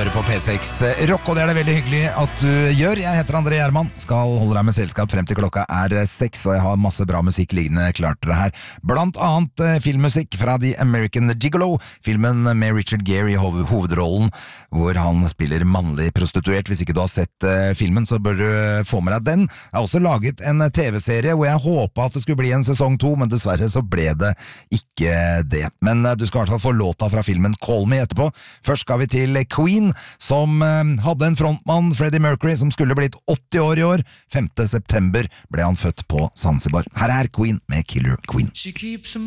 hører på P6 Rock, og det er det veldig hyggelig at du gjør. Jeg heter André Gjerman, skal holde deg med selskap frem til klokka er 6, og jeg har masse bra musikk liggende klart til deg her. Blant annet filmmusikk fra The American Gigolo, filmen med Richard Gere i hovedrollen, hvor han spiller mannlig prostituert. Hvis ikke du har sett filmen, så bør du få med deg den. Jeg har også laget en TV-serie hvor jeg håpet at det skulle bli en sesong 2, men dessverre så ble det ikke det. Men du skal i hvert fall få låta fra filmen Call Me etterpå. Først skal vi til Queen, som hadde en frontmann, Freddie Mercury, som skulle blitt 80 år i år. 5. september ble han født på Zanzibar. Her er Queen med Killer Queen. She keeps